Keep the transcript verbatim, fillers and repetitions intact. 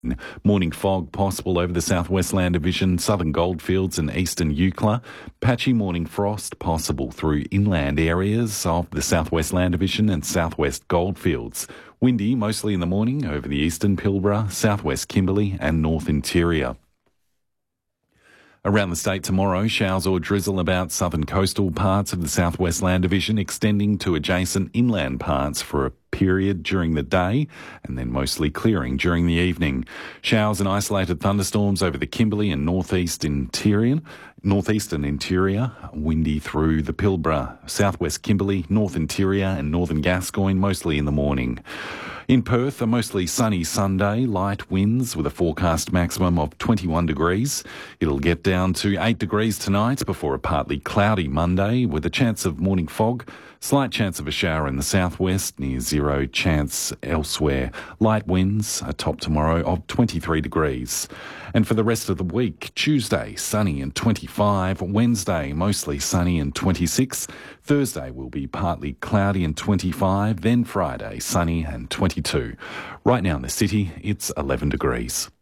Morning fog possible over the southwest land division, southern goldfields and eastern Eucla. Patchy morning frost possible through inland areas of the southwest land division and southwest goldfields. Windy mostly in the morning over the eastern Pilbara, southwest Kimberley and north interior. Around the state tomorrow, showers or drizzle about southern coastal parts of the southwest land division, extending to adjacent inland parts for a period during the day and then mostly clearing during the evening. Showers and isolated thunderstorms over the Kimberley and northeast interior, northeastern interior, windy through the Pilbara, southwest Kimberley, north interior and northern Gascoyne, mostly in the morning. In Perth, a mostly sunny Sunday, light winds with a forecast maximum of twenty-one degrees. It'll get down to eight degrees tonight before a partly cloudy Monday with a chance of morning fog, slight chance of a shower in the southwest, near zero chance elsewhere. Light winds, a top tomorrow of twenty-three degrees. And for the rest of the week, Tuesday, sunny and twenty-five. Wednesday, mostly sunny and twenty-six. Thursday will be partly cloudy and twenty-five. Then Friday, sunny and twenty-two. Right now in the city, it's eleven degrees.